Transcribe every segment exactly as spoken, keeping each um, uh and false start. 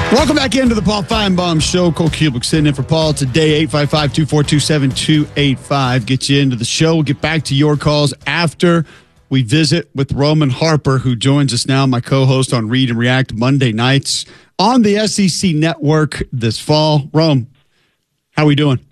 Welcome back into the Paul Feinbaum Show. Cole Kubick sitting in for Paul today. eight five five, two four two, seven two eight five. Get you into the show. We'll get back to your calls after we visit with Roman Harper, who joins us now, my co-host on Read and React Monday nights on the S E C Network this fall. Rome, how are we doing?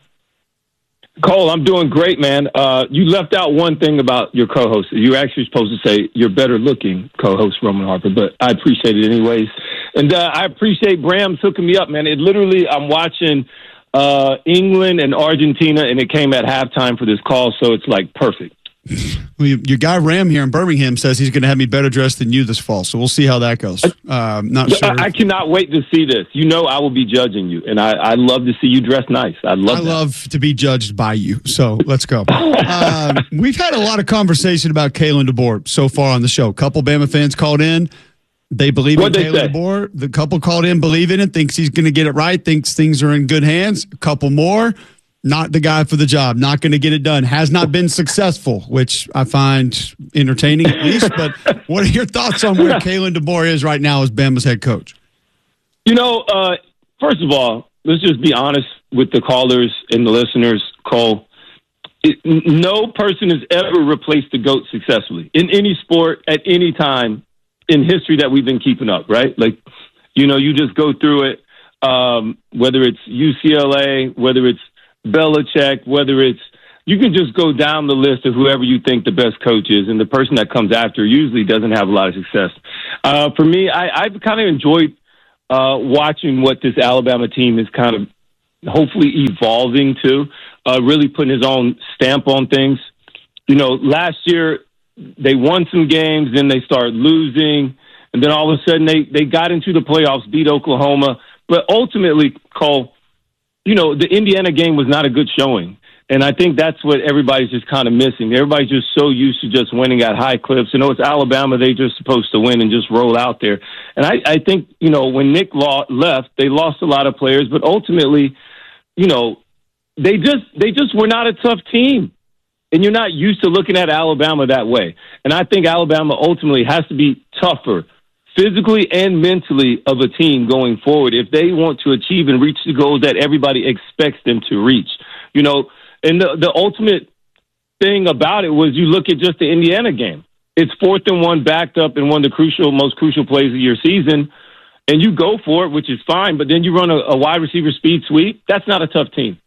Cole, I'm doing great, man. Uh, you left out one thing about your co-host. You're actually supposed to say you're better looking co-host Roman Harper, but I appreciate it anyways. And uh, I appreciate Bram's hooking me up, man. It literally, I'm watching uh, England and Argentina, and it came at halftime for this call, so it's like perfect. Well, your guy Ram here in Birmingham says he's going to have me better dressed than you this fall, so we'll see how that goes. Uh, not sure. I, I cannot wait to see this. You know I will be judging you, and I, I love to see you dress nice. I love I that. love to be judged by you, so let's go. um, we've had a lot of conversation about Kalen DeBoer so far on the show. A couple Bama fans called in. They believe What'd in they Kalen say? DeBoer. The couple called in, believe in it, thinks he's going to get it right, thinks things are in good hands. A couple more, not the guy for the job, not going to get it done, has not been successful, which I find entertaining at least. But what are your thoughts on where Kalen DeBoer is right now as Bama's head coach? You know, uh, first of all, let's just be honest with the callers and the listeners, Cole. It, no person has ever replaced the GOAT successfully in any sport at any time in history that we've been keeping up, right? Like, you know, you just go through it, um, whether it's U C L A, whether it's Belichick, whether it's, you can just go down the list of whoever you think the best coach is, and the person that comes after usually doesn't have a lot of success. Uh, for me, I, I've kind of enjoyed uh, watching what this Alabama team is kind of hopefully evolving to, uh, really putting his own stamp on things. You know, last year they won some games, then they started losing, and then all of a sudden they, they got into the playoffs, beat Oklahoma. But ultimately, Cole, you know, the Indiana game was not a good showing. And I think that's what everybody's just kind of missing. Everybody's just so used to just winning at high clips. You know, it's Alabama. They're just supposed to win and just roll out there. And I, I think, you know, when Nick Law left, they lost a lot of players. But ultimately, you know, they just they just were not a tough team. And you're not used to looking at Alabama that way. And I think Alabama ultimately has to be tougher physically and mentally of a team going forward if they want to achieve and reach the goals that everybody expects them to reach. You know, and the, the ultimate thing about it was you look at just the Indiana game. It's fourth and one backed up in one of the crucial, most crucial plays of your season, and you go for it, which is fine, but then you run a, a wide receiver speed sweep. That's not a tough team.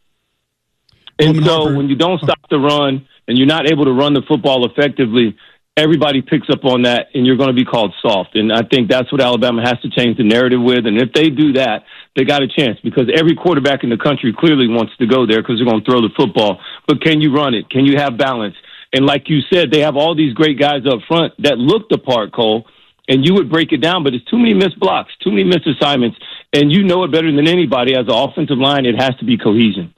And Roman so Harper. when you don't stop the run and you're not able to run the football effectively, everybody picks up on that, and you're going to be called soft. And I think that's what Alabama has to change the narrative with. And if they do that, they got a chance because every quarterback in the country clearly wants to go there because they're going to throw the football. But can you run it? Can you have balance? And like you said, they have all these great guys up front that look the part, Cole, and you would break it down, but it's too many missed blocks, too many missed assignments. And you know it better than anybody. As an offensive line, it has to be cohesion.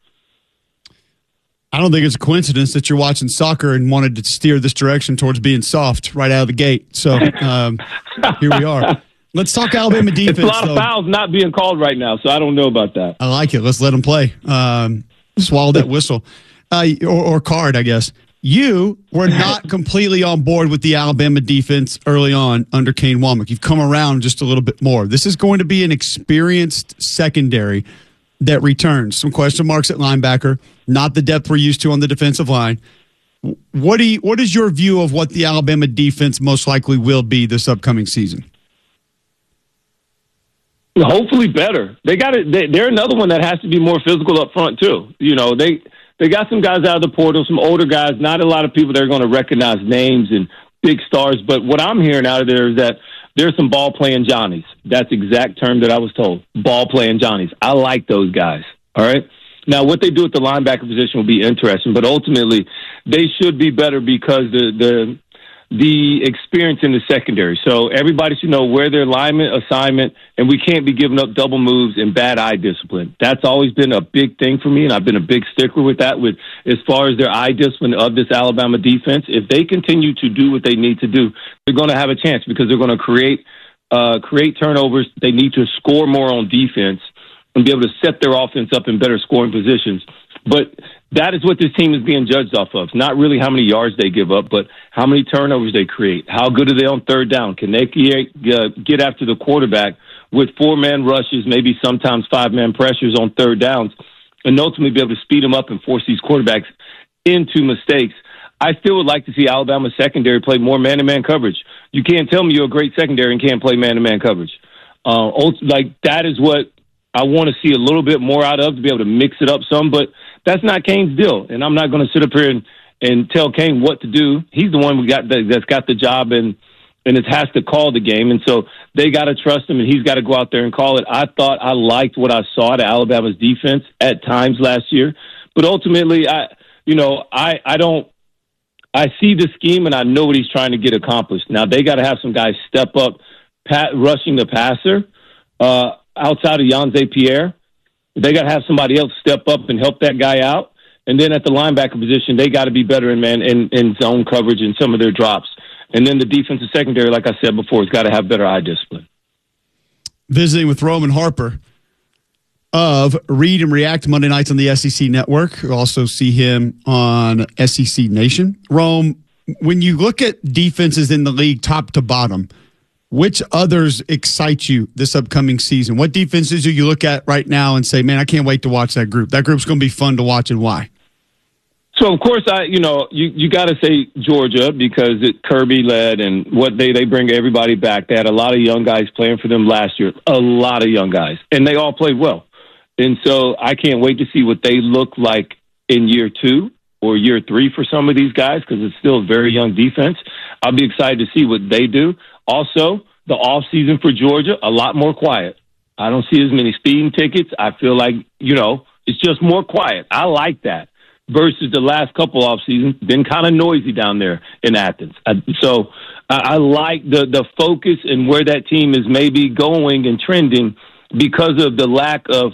I don't think it's a coincidence that you're watching soccer and wanted to steer this direction towards being soft right out of the gate. So um, here we are. Let's talk Alabama defense. It's a lot though. of fouls not being called right now, so I don't know about that. I like it. Let's let them play. Um, swallow that whistle. Uh, or, or card, I guess. You were not completely on board with the Alabama defense early on under Kane Womack. You've come around just a little bit more. This is going to be an experienced secondary that returns. Some question marks at linebacker, not the depth we're used to on the defensive line. What do you, what is your view of what the Alabama defense most likely will be this upcoming season? Hopefully better. They got it. They, they're another one that has to be more physical up front too. You know, they they got some guys out of the portal, some older guys. Not a lot of people that are going to recognize names and big stars. But what I'm hearing out of there is that there's some ball playing Johnnies. That's the exact term that I was told. Ball playing Johnnies. I like those guys. All right. Now, what they do at the linebacker position will be interesting, but ultimately they should be better because the the the experience in the secondary. So everybody should know where their alignment, assignment, and we can't be giving up double moves and bad eye discipline. That's always been a big thing for me, and I've been a big stickler with that with as far as their eye discipline of this Alabama defense. If they continue to do what they need to do, they're going to have a chance because they're going to create uh, create turnovers. They need to score more on defense and be able to set their offense up in better scoring positions. But that is what this team is being judged off of. Not really how many yards they give up, but how many turnovers they create. How good are they on third down? Can they get, uh, get after the quarterback with four-man rushes, maybe sometimes five-man pressures on third downs, and ultimately be able to speed them up and force these quarterbacks into mistakes. I still would like to see Alabama's secondary play more man-to-man coverage. You can't tell me you're a great secondary and can't play man-to-man coverage. Uh, like, that is what I want to see a little bit more out of, to be able to mix it up some, but that's not Kane's deal, and I'm not going to sit up here and, and tell Kane what to do. He's the one we got that, that's got the job and and it has to call the game, and so they got to trust him, and he's got to go out there and call it. I thought I liked what I saw to Alabama's defense at times last year, but ultimately, I you know I I don't I see the scheme and I know what he's trying to get accomplished. Now they got to have some guys step up, pat, rushing the passer uh, outside of Yonze Pierre. They got to have somebody else step up and help that guy out. And then at the linebacker position, they got to be better in man in, in zone coverage and some of their drops. And then the defensive secondary, like I said before, has got to have better eye discipline. Visiting with Roman Harper of Read and React Monday nights on the S E C Network. You also see him on S E C Nation. Rome, when you look at defenses in the league top to bottom, which others excite you this upcoming season? What defenses do you look at right now and say, man, I can't wait to watch that group? That group's going to be fun to watch, and why? So, of course, I you know, you, you got to say Georgia because it Kirby-led and what they, they bring everybody back. They had a lot of young guys playing for them last year, a lot of young guys, and they all played well. And so I can't wait to see what they look like in year two or year three for some of these guys because it's still a very young defense. I'll be excited to see what they do. Also, the offseason for Georgia, a lot more quiet. I don't see as many speeding tickets. I feel like, you know, it's just more quiet. I like that. Versus the last couple off seasons, been kind of noisy down there in Athens. I, so I, I like the the focus and where that team is maybe going and trending because of the lack of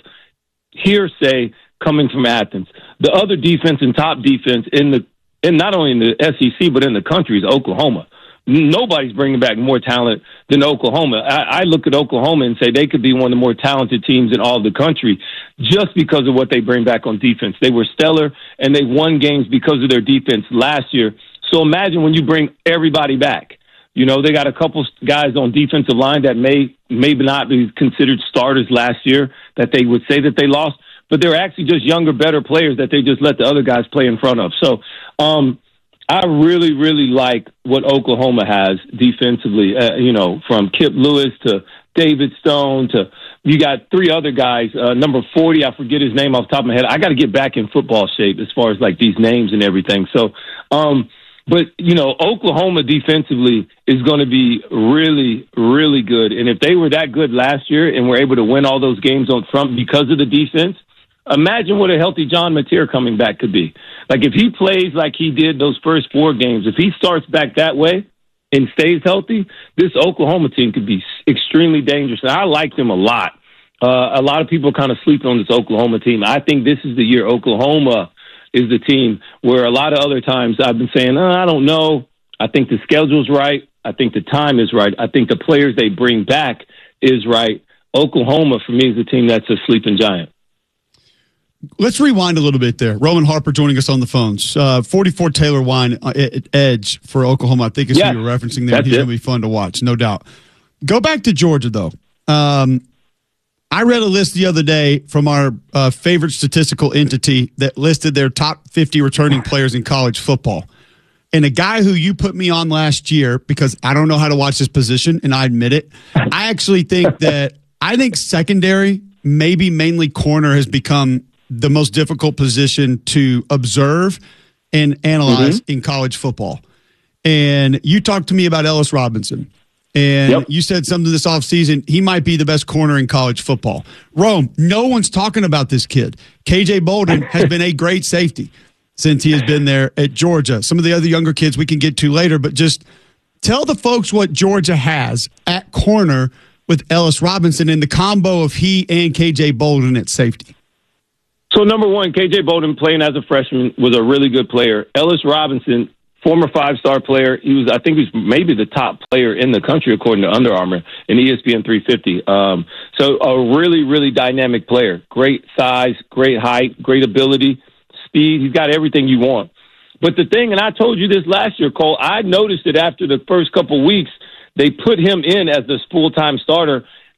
hearsay coming from Athens. The other defense and top defense in the and not only in the S E C but in the country is Oklahoma. Nobody's bringing back more talent than Oklahoma. I, I look at Oklahoma and say they could be one of the more talented teams in all of the country just because of what they bring back on defense. They were stellar, and they won games because of their defense last year. So imagine when you bring everybody back. You know, they got a couple guys on defensive line that may maybe not be considered starters last year that they would say that they lost, but they're actually just younger, better players that they just let the other guys play in front of. So, um, I really, really like what Oklahoma has defensively, uh, you know, from Kip Lewis to David Stone to you got three other guys. Uh, number forty, I forget his name off the top of my head. I got to get back in football shape as far as like these names and everything. So, um, but, you know, Oklahoma defensively is going to be really, really good. And if they were that good last year and were able to win all those games on front because of the defense, imagine what a healthy John Mateer coming back could be. Like if he plays like he did those first four games, if he starts back that way and stays healthy, this Oklahoma team could be extremely dangerous. And I like them a lot. Uh, a lot of people kind of sleep on this Oklahoma team. I think this is the year Oklahoma is the team where a lot of other times I've been saying, oh, I don't know. I think the schedule's right. I think the time is right. I think the players they bring back is right. Oklahoma, for me, is the team that's a sleeping giant. Let's rewind a little bit there. Roman Harper joining us on the phones. Uh, forty-four Taylor Wine at Edge for Oklahoma. I think is yeah, who you're referencing there. He's going to be fun to watch, no doubt. Go back to Georgia, though. Um, I read a list the other day from our uh, favorite statistical entity that listed their top fifty returning players in college football. And a guy who you put me on last year, because I don't know how to watch this position, and I admit it, I actually think that I think secondary, maybe mainly corner, has become the most difficult position to observe and analyze mm-hmm. in college football. And you talked to me about Ellis Robinson, and yep. you said something this offseason, he might be the best corner in college football. Rome, no one's talking about this kid. K J Bolden has been a great safety since he has been there at Georgia. Some of the other younger kids we can get to later, but just tell the folks what Georgia has at corner with Ellis Robinson and the combo of he and K J Bolden at safety. So, number one, K J Bolden, playing as a freshman, was a really good player. Ellis Robinson, former five-star player. He was, I think, he was maybe the top player in the country according to Under Armour in E S P N three fifty. Um, so, a really, really dynamic player. Great size, great height, great ability, speed. He's got everything you want. But the thing, and I told you this last year, Cole, I noticed it after the first couple weeks, they put him in as the full-time starter,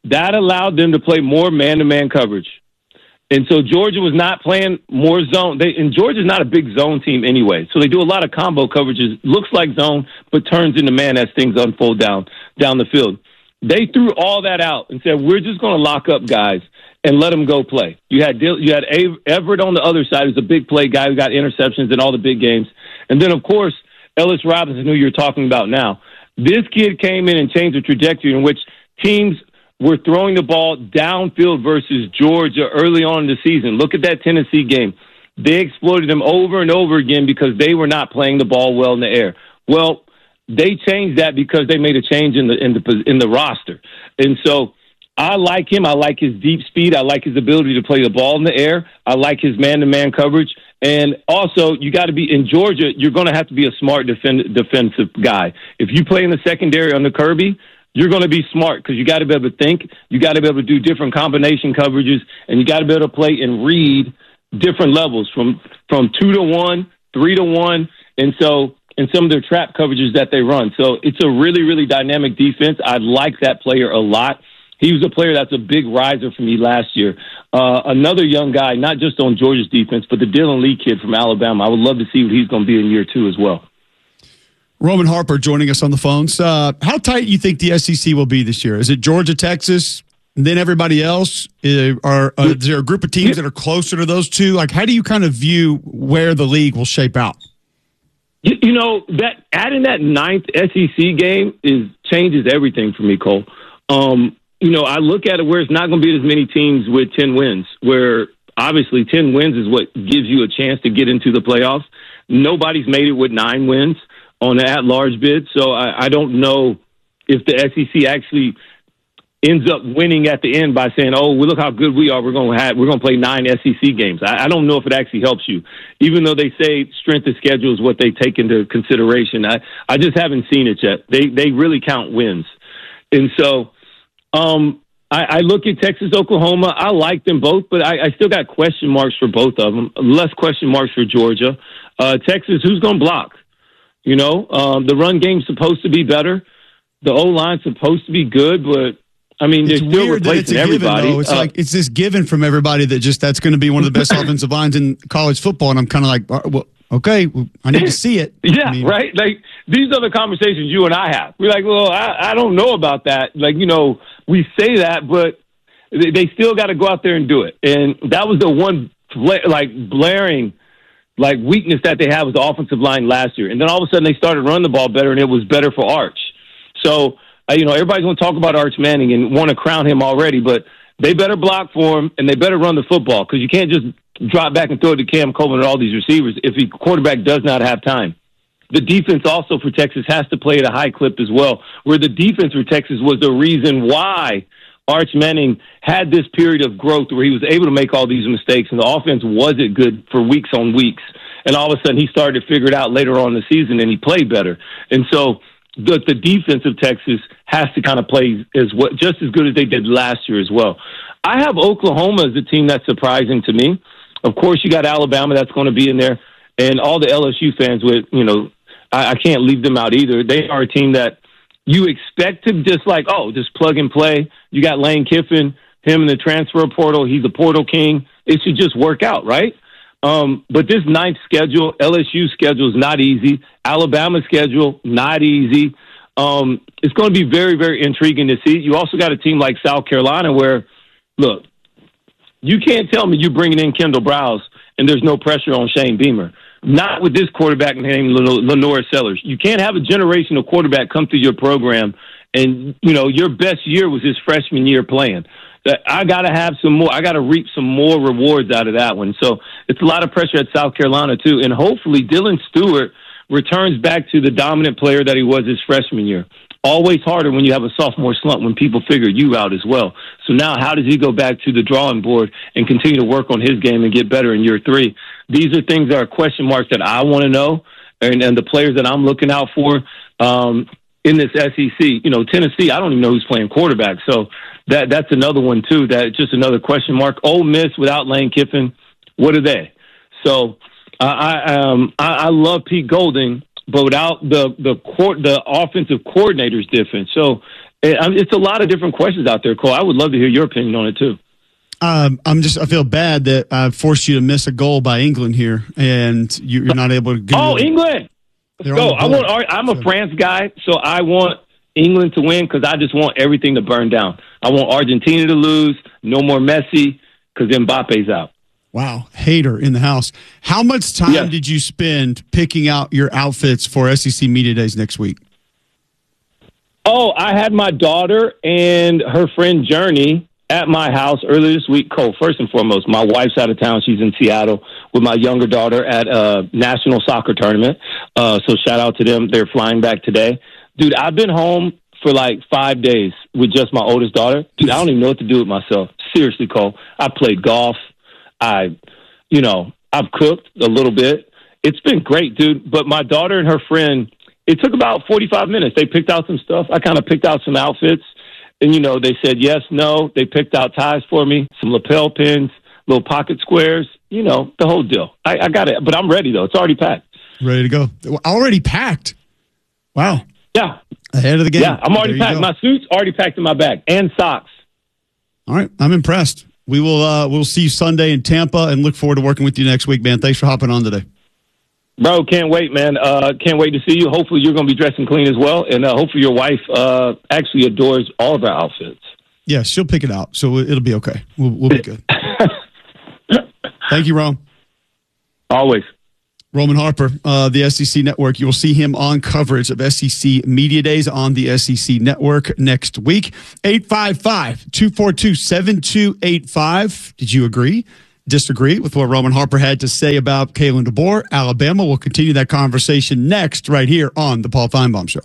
that allowed them to play more man-to-man coverage. And so Georgia was not playing more zone. They, and Georgia's not a big zone team anyway. So they do a lot of combo coverages. Looks like zone, but turns into man as things unfold down, down the field. They threw all that out and said, we're just going to lock up guys and let them go play. You had you had Everett on the other side, who's a big play guy who got interceptions in all the big games. And then, of course, Ellis Robinson, who you're talking about now. This kid came in and changed the trajectory in which teams – we're throwing the ball downfield versus Georgia early on in the season. Look at that Tennessee game. They exploited them over and over again because they were not playing the ball well in the air. Well, they changed that because they made a change in the in the in the roster. And so I like him. I like his deep speed. I like his ability to play the ball in the air. I like his man-to-man coverage. And also, you got to be in Georgia. You're going to have to be a smart defend, defensive guy. If you play in the secondary under Kirby, you're going to be smart because you got to be able to think. You got to be able to do different combination coverages, and you got to be able to play and read different levels from from two to one, three to one, and so and some of their trap coverages that they run. So it's a really, really dynamic defense. I like that player a lot. He was a player that's a big riser for me last year. Uh, another young guy, not just on Georgia's defense, but the Dylan Lee kid from Alabama. I would love to see what he's going to be in year two as well. Roman Harper joining us on the phones. Uh, how tight you think the S E C will be this year? Is it Georgia, Texas, and then everybody else? Uh, are, uh, is there a group of teams that are closer to those two? Like, how do you kind of view where the league will shape out? You, you know, that adding that ninth S E C game is changes everything for me, Cole. Um, you know, I look at it where it's not going to be as many teams with ten wins, where obviously ten wins is what gives you a chance to get into the playoffs. Nobody's made it with nine wins on an at-large bid, so I, I don't know if the S E C actually ends up winning at the end by saying, "Oh, well, look how good we are. We're going to have we're going to play nine S E C games." I, I don't know if it actually helps you, even though they say strength of schedule is what they take into consideration. I, I just haven't seen it yet. They they really count wins, and so um, I, I look at Texas, Oklahoma. I like them both, but I, I still got question marks for both of them. Less question marks for Georgia. Uh, Texas, who's going to block? You know, um, the run game's supposed to be better. The O-line's supposed to be good, but, I mean, they're it's still weird replacing that it's a everybody. Given, it's uh, like it's this given from everybody that just that's going to be one of the best offensive lines in college football, and I'm kind of like, well, okay, well, I need to see it. Yeah, I mean, right? Like, these are the conversations you and I have. We're like, well, I, I don't know about that. Like, you know, we say that, but they, they still got to go out there and do it. And that was the one, like, blaring like weakness that they had was the offensive line last year. And then all of a sudden they started running the ball better, and it was better for Arch. So, uh, you know, everybody's going to talk about Arch Manning and want to crown him already, but they better block for him, and they better run the football because you can't just drop back and throw it to Cam Coleman and all these receivers if the quarterback does not have time. The defense also for Texas has to play at a high clip as well, where the defense for Texas was the reason why Arch Manning had this period of growth where he was able to make all these mistakes, and the offense wasn't good for weeks on weeks. And all of a sudden, he started to figure it out later on in the season, and he played better. And so the, the defense of Texas has to kind of play as what, just as good as they did last year as well. I have Oklahoma as a team that's surprising to me. Of course, you got Alabama that's going to be in there, and all the L S U fans with, you know, I, I can't leave them out either. They are a team that you expect to just like, oh, just plug and play. You got Lane Kiffin, him in the transfer portal. He's a portal king. It should just work out, right? Um, but this ninth schedule, L S U schedule is not easy. Alabama schedule, not easy. Um, it's going to be very, very intriguing to see. You also got a team like South Carolina where, look, you can't tell me you're bringing in Kendall Browse and there's no pressure on Shane Beamer. Not with this quarterback named Lenore Sellers. You can't have a generational quarterback come through your program and, you know, your best year was his freshman year playing. I got to have some more. I got to reap some more rewards out of that one. So it's a lot of pressure at South Carolina, too. And hopefully Dylan Stewart returns back to the dominant player that he was his freshman year. Always harder when you have a sophomore slump when people figure you out as well. So now how does he go back to the drawing board and continue to work on his game and get better in year three? These are things that are question marks that I want to know, and, and the players that I'm looking out for um, in this S E C. You know, Tennessee, I don't even know who's playing quarterback. So that that's another one, too, that just another question mark. Ole Miss without Lane Kiffin, what are they? So uh, I, um, I I love Pete Golding, but without the the court, the offensive coordinator's defense. So And, um, it's a lot of different questions out there, Cole. I would love to hear your opinion on it too. Um, I'm just. I feel bad that I forced you to miss a goal by England here, and you, you're not able to. Get oh, England! Let's go. I want. I'm a France guy, so I want England to win because I just want everything to burn down. I want Argentina to lose. No more Messi because Mbappe's out. Wow, hater in the house. How much time yes. did you spend picking out your outfits for S E C Media Days next week? Oh, I had my daughter and her friend Journey at my house earlier this week. Cole, first and foremost, my wife's out of town. She's in Seattle with my younger daughter at a national soccer tournament. Uh, so shout out to them. They're flying back today. Dude, I've been home for like five days with just my oldest daughter. Dude, I don't even know what to do with myself. Seriously, Cole. I played golf. I, you know, I've cooked a little bit. It's been great, dude. But my daughter and her friend, it took about forty-five minutes. They picked out some stuff. I kind of picked out some outfits. And, you know, they said yes, no. They picked out ties for me, some lapel pins, little pocket squares, you know, the whole deal. I, I got it. But I'm ready, though. It's already packed. Ready to go. Already packed. Wow. Yeah. Ahead of the game. Yeah, I'm already packed. My suit's already packed in my bag and socks. All right. I'm impressed. We will uh, we'll see you Sunday in Tampa and look forward to working with you next week, man. Thanks for hopping on today. Bro, can't wait, man. Uh, can't wait to see you. Hopefully you're going to be dressing clean as well. And uh, hopefully your wife uh, actually adores all of our outfits. Yeah, she'll pick it out. So it'll be okay. We'll, we'll be good. Thank you, Rome. Always. Roman Harper, uh, the S E C Network. You will see him on coverage of S E C Media Days on the S E C Network next week. eight five five, two four two, seven two eight five. Did you agree? Disagree with what Roman Harper had to say about Kalen DeBoer, Alabama? We'll continue that conversation next right here on the Paul Feinbaum Show.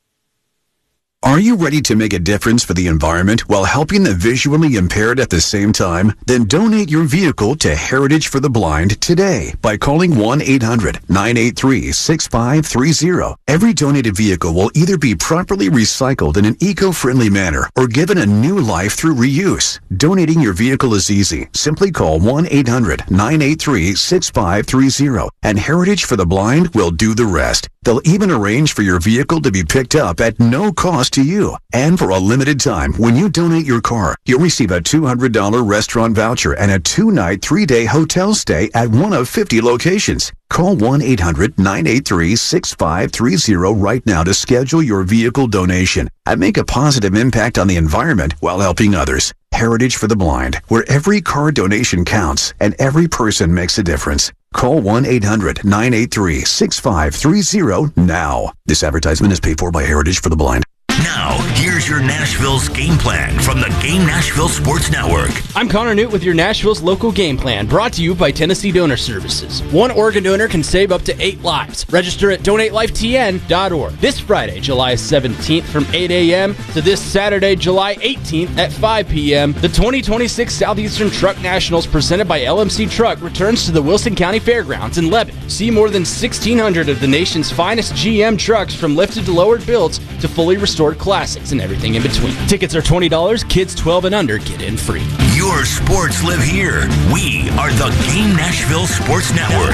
Are you ready to make a difference for the environment while helping the visually impaired at the same time? Then donate your vehicle to Heritage for the Blind today by calling one eight hundred, nine eight three, six five three zero. Every donated vehicle will either be properly recycled in an eco-friendly manner or given a new life through reuse. Donating your vehicle is easy. Simply call one eight hundred, nine eight three, six five three zero and Heritage for the Blind will do the rest. They'll even arrange for your vehicle to be picked up at no cost to you. And for a limited time, when you donate your car, you'll receive a two hundred dollars restaurant voucher and a two-night, three-day hotel stay at one of fifty locations. Call one eight hundred, nine eight three, six five three zero right now to schedule your vehicle donation and make a positive impact on the environment while helping others. Heritage for the Blind, where every car donation counts and every person makes a difference. Call one eight hundred, nine eight three, six five three zero now. This advertisement is paid for by Heritage for the Blind. Now, here's your Nashville's game plan from the Game Nashville Sports Network. I'm Connor Newt with your Nashville's local game plan, brought to you by Tennessee Donor Services. One organ donor can save up to eight lives. Register at donate life T N dot org. This Friday, July seventeenth from eight a.m. to this Saturday, July eighteenth at five p.m., the twenty twenty-six Southeastern Truck Nationals presented by L M C Truck returns to the Wilson County Fairgrounds in Lebanon. See more than sixteen hundred of the nation's finest G M trucks, from lifted to lowered builds to fully restored classics and everything in between. Tickets are twenty dollars. Kids twelve and under get in free. Your sports live here. We are the Game Nashville Sports Network.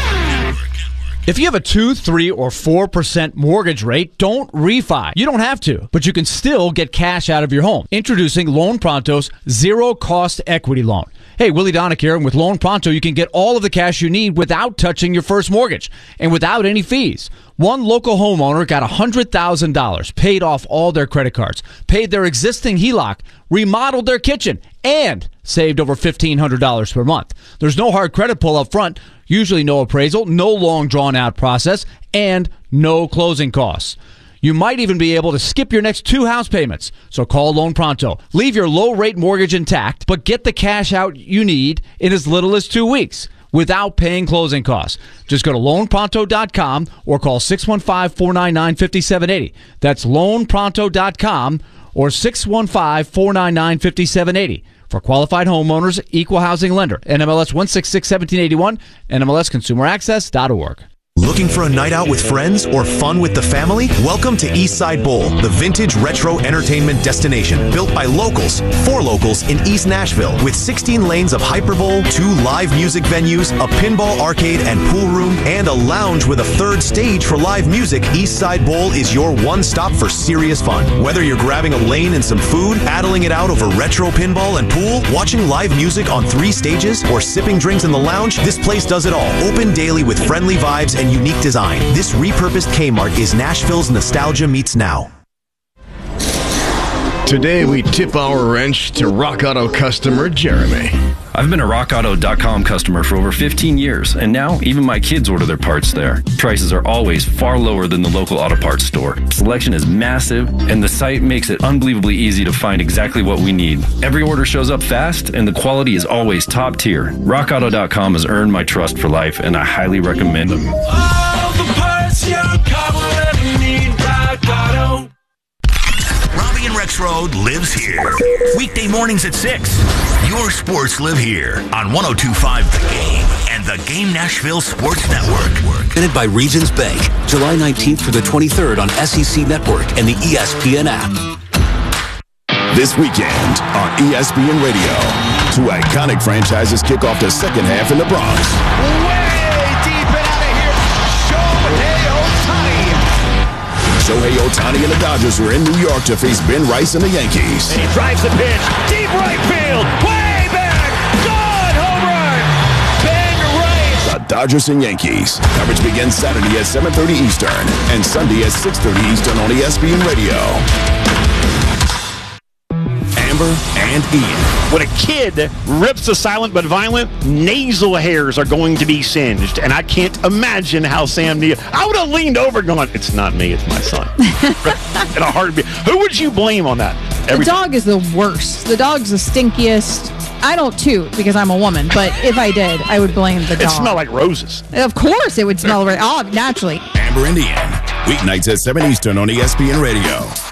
If you have a two, three, or four percent mortgage rate, don't refi. You don't have to, but you can still get cash out of your home. Introducing Loan Pronto's zero-cost equity loan. Hey, Willie Donick here, and with Loan Pronto, you can get all of the cash you need without touching your first mortgage and without any fees. One local homeowner got one hundred thousand dollars, paid off all their credit cards, paid their existing H E L O C, remodeled their kitchen, and saved over fifteen hundred dollars per month. There's no hard credit pull up front, usually no appraisal, no long drawn-out process, and no closing costs. You might even be able to skip your next two house payments. So call Loan Pronto. Leave your low-rate mortgage intact, but get the cash out you need in as little as two weeks without paying closing costs. Just go to loan pronto dot com or call six one five, four nine nine, five seven eight zero. That's loan pronto dot com or six one five, four nine nine, five seven eight zero. For qualified homeowners, equal housing lender. N M L S one six six, one seven eight one, N M L S consumer access dot org. Looking for a night out with friends or fun with the family? Welcome to Eastside Bowl, the vintage retro entertainment destination built by locals for locals in East Nashville with sixteen lanes of hyperbowl, two live music venues, a pinball arcade and pool room, and a lounge with a third stage for live music. Eastside Bowl is your one stop for serious fun. Whether you're grabbing a lane and some food, battling it out over retro pinball and pool, watching live music on three stages, or sipping drinks in the lounge, this place does it all. Open daily with friendly vibes and unique design. This repurposed Kmart is Nashville's nostalgia meets now. Today we tip our wrench to Rock Auto customer Jeremy. I've been a rock auto dot com customer for over fifteen years, and now even my kids order their parts there. Prices are always far lower than the local auto parts store. Selection is massive, and the site makes it unbelievably easy to find exactly what we need. Every order shows up fast, and the quality is always top tier. rock auto dot com has earned my trust for life, and I highly recommend them. All the parts your car will ever need, Rock Auto. Robbie and Rexroad lives here. Weekday mornings at six. Your sports live here on one oh two point five The Game and the Game Nashville Sports Network. Presented by Regions Bank, July nineteenth through the twenty-third on S E C Network and the E S P N app. This weekend on E S P N Radio, two iconic franchises kick off the second half in the Bronx. Way deep and out of here, Shohei Ohtani. Shohei Ohtani and the Dodgers were in New York to face Ben Rice and the Yankees. And he drives the pitch, deep right field, way back, gone, home run, Ben Rice. The Dodgers and Yankees. Coverage begins Saturday at seven thirty Eastern and Sunday at six thirty Eastern on E S P N Radio. Amber and Ian. When a kid rips a silent but violent, nasal hairs are going to be singed. And I can't imagine how Sam Neill, I would have leaned over going, it's not me, it's my son. In a heartbeat. Who would you blame on that? Every the dog time? Is the worst. The dog's the stinkiest. I don't toot because I'm a woman, but if I did, I would blame the dog. It smelled like roses. Of course it would smell right. Oh, naturally. Amber and Ian. Weeknights at seven Eastern on E S P N Radio.